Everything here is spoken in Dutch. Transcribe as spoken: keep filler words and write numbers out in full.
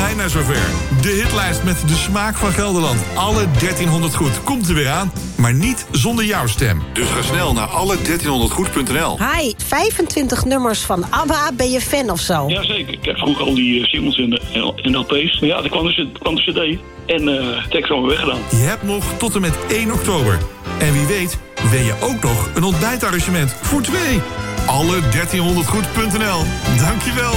bijna zover. De hitlijst met de smaak van Gelderland. Alle dertienhonderd goed komt er weer aan, maar niet zonder jouw stem. Dus ga snel naar alle dertienhonderd goed punt n l. Hi, vijfentwintig nummers van ABBA. Ben je fan of zo? Jazeker. Ik heb vroeger al die singles en, en L P's. Maar ja, er kwam de, kwam de cd. En uh, de tekst allemaal weggedaan. Je hebt nog tot en met één oktober. En wie weet, ben je ook nog een ontbijtarrangement voor twee. alle dertienhonderd goed punt n l. Dankjewel.